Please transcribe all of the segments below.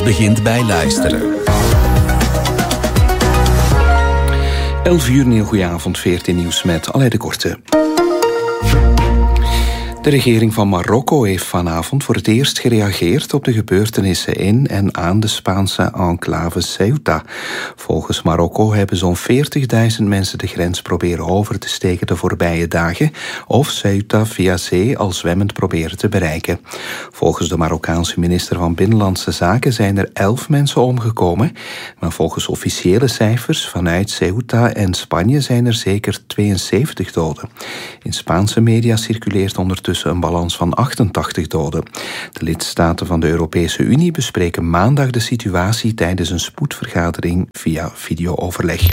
Alles begint bij luisteren. 11:00, een goedenavond, 14 nieuws met Alain de Korte. De regering van Marokko heeft vanavond voor het eerst gereageerd op de gebeurtenissen in en aan de Spaanse enclave Ceuta. Volgens Marokko hebben zo'n 40.000 mensen de grens proberen over te steken de voorbije dagen of Ceuta via zee al zwemmend proberen te bereiken. Volgens de Marokkaanse minister van Binnenlandse Zaken zijn er 11 mensen omgekomen, maar volgens officiële cijfers vanuit Ceuta en Spanje zijn er zeker 72 doden. In Spaanse media circuleert ondertussen een balans van 88 doden. De lidstaten van de Europese Unie bespreken maandag de situatie tijdens een spoedvergadering via videooverleg.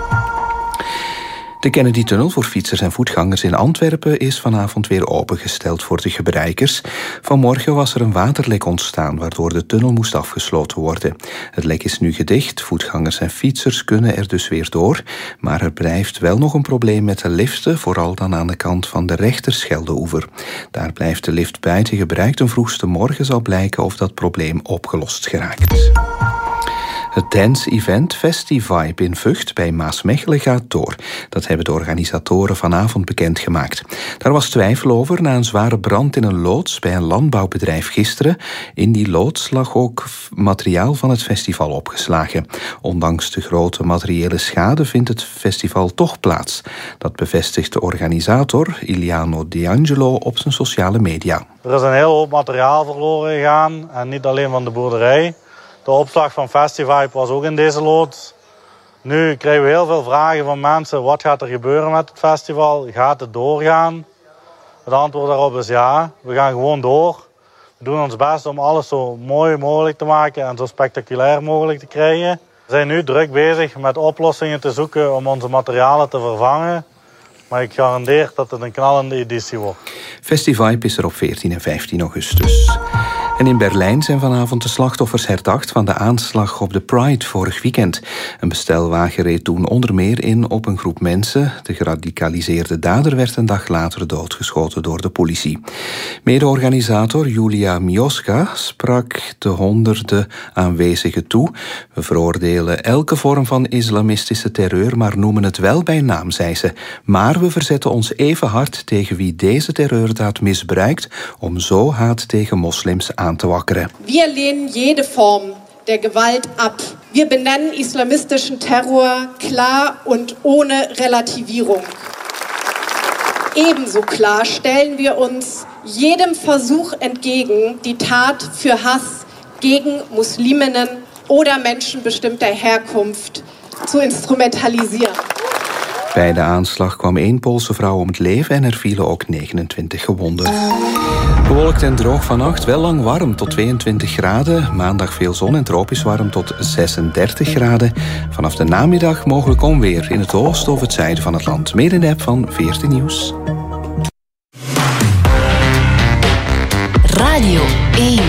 De Kennedy-tunnel voor fietsers en voetgangers in Antwerpen is vanavond weer opengesteld voor de gebruikers. Vanmorgen was er een waterlek ontstaan, waardoor de tunnel moest afgesloten worden. Het lek is nu gedicht, voetgangers en fietsers kunnen er dus weer door. Maar er blijft wel nog een probleem met de liften, vooral dan aan de kant van de Rechterschelde-oever. Daar blijft de lift buiten gebruikt en vroegste morgen zal blijken of dat probleem opgelost geraakt. Het dance-event Festivibe in Vught bij Maasmechelen gaat door. Dat hebben de organisatoren vanavond bekendgemaakt. Daar was twijfel over na een zware brand in een loods bij een landbouwbedrijf gisteren. In die loods lag ook materiaal van het festival opgeslagen. Ondanks de grote materiële schade vindt het festival toch plaats. Dat bevestigt de organisator Iliano D'Angelo op zijn sociale media. Er is een heel hoop materiaal verloren gegaan en niet alleen van de boerderij. De opslag van Festivibe was ook in deze loods. Nu krijgen we heel veel vragen van mensen. Wat gaat er gebeuren met het festival? Gaat het doorgaan? Het antwoord daarop is ja. We gaan gewoon door. We doen ons best om alles zo mooi mogelijk te maken en zo spectaculair mogelijk te krijgen. We zijn nu druk bezig met oplossingen te zoeken om onze materialen te vervangen. Maar ik garandeer dat het een knallende editie wordt. Festivibe is er op 14 en 15 augustus. En in Berlijn zijn vanavond de slachtoffers herdacht van de aanslag op de Pride vorig weekend. Een bestelwagen reed toen onder meer in op een groep mensen. De geradicaliseerde dader werd een dag later doodgeschoten door de politie. Mede-organisator Julia Mioska sprak de honderden aanwezigen toe. We veroordelen elke vorm van islamistische terreur, maar noemen het wel bij naam, zei ze. Maar we verzetten ons even hard tegen wie deze terreurdaad misbruikt om zo haat tegen moslims aan te wakkeren. Wir lehnen jede Form der Gewalt ab. Wir benennen islamistischen Terror klar und ohne Relativierung. Ebenso klar stellen wir uns jedem Versuch entgegen, die Tat für Hass gegen Musliminnen oder Menschen bestimmter Herkunft zu instrumentalisieren. Bij de aanslag kwam 1 Poolse vrouw om het leven en er vielen ook 29 gewonden. Bewolkt en droog vannacht, wel lang warm tot 22 graden. Maandag veel zon en tropisch warm tot 36 graden. Vanaf de namiddag mogelijk onweer in het oosten of het zuiden van het land. Meer in de app van 14 Nieuws.